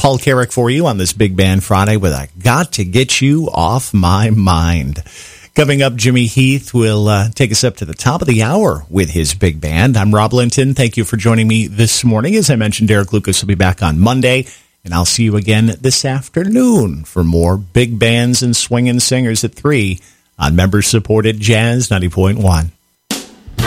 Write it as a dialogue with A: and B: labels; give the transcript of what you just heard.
A: Paul Carrick for you on this Big Band Friday with a Got to Get You Off My Mind. Coming up, Jimmy Heath will take us up to the top of the hour with his big band. I'm Rob Linton. Thank you for joining me this morning. As I mentioned, Derek Lucas will be back on Monday, and I'll see you again this afternoon for more big bands and swinging singers at 3 on member-supported Jazz 90.1.